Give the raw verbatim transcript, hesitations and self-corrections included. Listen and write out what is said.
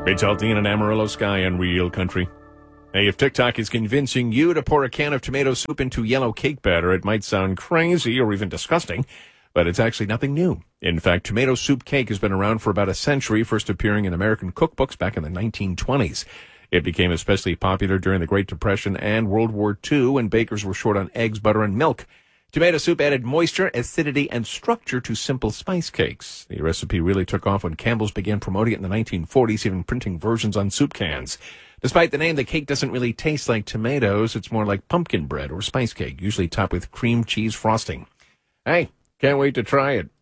It's Altine and Amarillo Sky on Real Country. Hey, if TikTok is convincing you to pour a can of tomato soup into yellow cake batter, it might sound crazy or even disgusting, but it's actually nothing new. In fact, tomato soup cake has been around for about a century, first appearing in American cookbooks back in the nineteen twenties. It became especially popular during the Great Depression and World War Two when bakers were short on eggs, butter, and milk. Tomato soup added moisture, acidity, and structure to simple spice cakes. The recipe really took off when Campbell's began promoting it in the nineteen forties, even printing versions on soup cans. Despite the name, the cake doesn't really taste like tomatoes. It's more like pumpkin bread or spice cake, usually topped with cream cheese frosting. Hey, can't wait to try it.